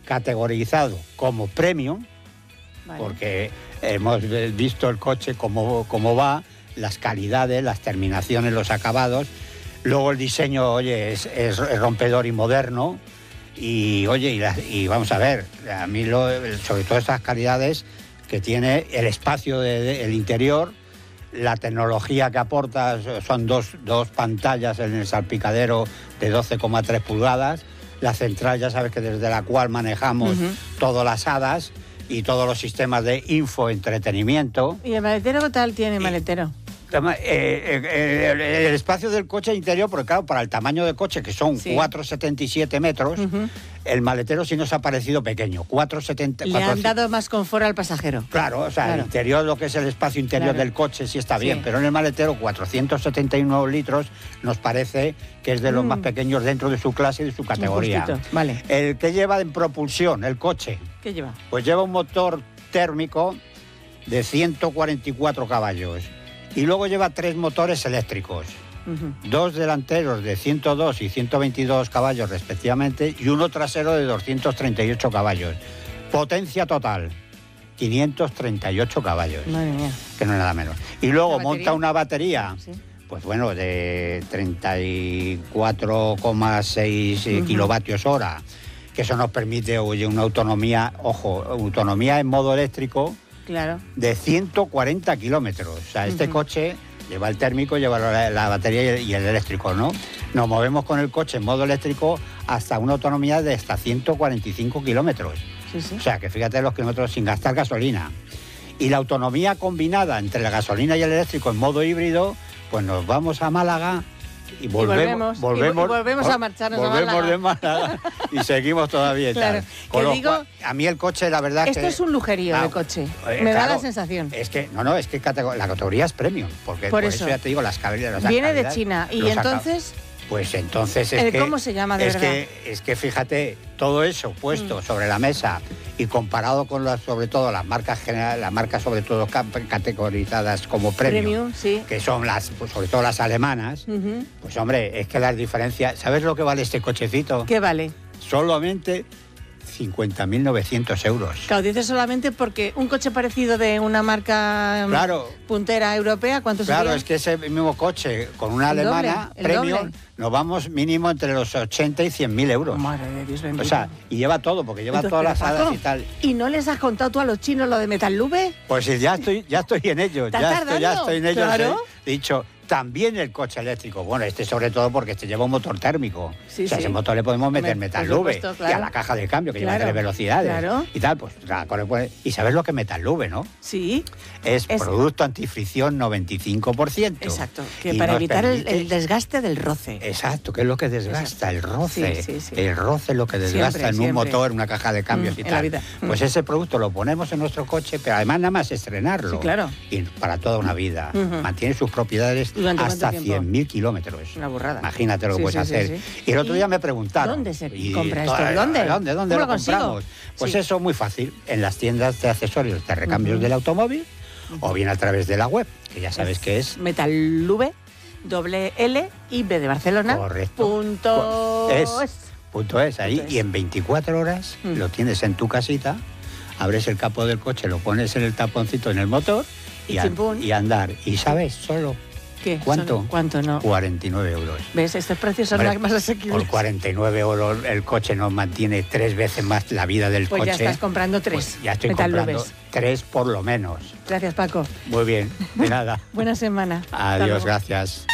categorizado como premium, porque hemos visto el coche cómo va, las calidades, las terminaciones, los acabados. Luego el diseño, oye, es rompedor y moderno. Y oye, y vamos a ver, a mí sobre todo estas calidades que tiene el espacio del interior, la tecnología que aporta, son dos pantallas en el salpicadero de 12,3 pulgadas, la central ya sabes que desde la cual manejamos todas las hadas y todos los sistemas de infoentretenimiento. ¿Y el maletero qué tal tiene maletero? El espacio del coche interior, porque claro, para el tamaño del coche, que son 4,77 metros, el maletero sí nos ha parecido pequeño, 4,70. Le han dado más confort al pasajero. Claro, o sea, el interior, lo que es el espacio interior del coche sí está bien, pero en el maletero 479 litros nos parece que es de los más pequeños dentro de su clase y de su categoría. Vale. El que lleva en propulsión, el coche. ¿Qué lleva? Pues lleva un motor térmico de 144 caballos. Y luego lleva 3 motores eléctricos, 2 delanteros de 102 y 122 caballos respectivamente y uno trasero de 238 caballos. Potencia total, 538 caballos. Madre mía. Que no es nada menos. Y luego monta una batería, pues bueno, de 34,6 kilovatios hora, que eso nos permite, oye, una autonomía, ojo, autonomía en modo eléctrico, de 140 kilómetros. O sea, este coche lleva el térmico, lleva la batería y el eléctrico, ¿no? Nos movemos con el coche en modo eléctrico hasta una autonomía de hasta 145 kilómetros. O sea, que fíjate los kilómetros sin gastar gasolina. Y la autonomía combinada entre la gasolina y el eléctrico en modo híbrido, pues nos vamos a Málaga y volvemos a marcharnos a Málaga. Volvemos de Málaga y seguimos todavía. Claro. A mí el coche, la verdad esto es un lujerío de coche. Me da la sensación. Es que, es que la categoría es premium. Porque por eso ya te digo, las calidades. Viene de China. Y entonces... Pues entonces es que... ¿Cómo se llama de verdad? Es que fíjate, todo eso puesto sobre la mesa y comparado con sobre todo las marcas generales, las marcas sobre todo categorizadas como premium, que son sobre todo las alemanas, pues hombre, es que las diferencias... ¿Sabes lo que vale este cochecito? ¿Qué vale? Solamente 50.900 euros. Claro, dices solamente porque un coche parecido de una marca puntera europea, ¿cuánto sería? Claro, es que ese mismo coche con una alemana premium nos vamos mínimo entre los 80 y 100.000 euros. Madre de Dios bendito. O sea, y lleva todo, porque lleva todas las hadas y tal. ¿Y no les has contado tú a los chinos lo de Metallube? Pues ya estoy en ello. Ya estoy en ello. Claro. He dicho... También el coche eléctrico, bueno, sobre todo porque lleva un motor térmico. Ese motor le podemos meter Metallube y a la caja de cambio, que lleva 3 velocidades y tal, pues y sabes lo que es Metallube, ¿no? Sí. Es producto antifricción 95%. Exacto, que para evitar el desgaste del roce. Exacto, que es lo que desgasta, el roce. El roce es lo que desgasta en un motor, una caja de cambios y tal. La vida. Pues ese producto lo ponemos en nuestro coche, pero además nada más estrenarlo. Sí, claro. Y para toda una vida. Mantiene sus propiedades hasta 100.000 kilómetros. Una burrada. Imagínate lo que puedes hacer. Y el otro día me preguntaron... ¿Dónde se compra esto? ¿Dónde lo compramos? Pues eso, muy fácil. En las tiendas de accesorios de recambios del automóvil o bien a través de la web, que ya sabes que es... Metallube, LLIB de Barcelona. Correcto. .es ahí. Y en 24 horas lo tienes en tu casita, abres el capó del coche, lo pones en el taponcito en el motor y andar. Y sabes, solo... ¿Qué? ¿Cuánto? ¿Cuánto no? 49 euros. ¿Ves? Estos precios son más asequibles. Por 49 euros el coche nos mantiene 3 veces más la vida del coche. Pues ya estás comprando 3. Pues ya estoy comprando 3 por lo menos. Gracias, Paco. Muy bien, de nada. Buena semana. Adiós, gracias.